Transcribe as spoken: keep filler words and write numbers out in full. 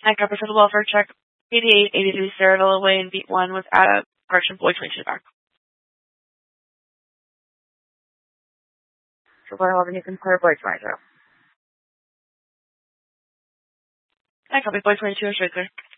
I copy for the welfare check. eighty-eight eighty-three Saravilla Way in Beat one with Ada, correction, boy twenty-two back. So boy eleven, you can clear boy twenty-two. I copy boy twenty-two, straight clear.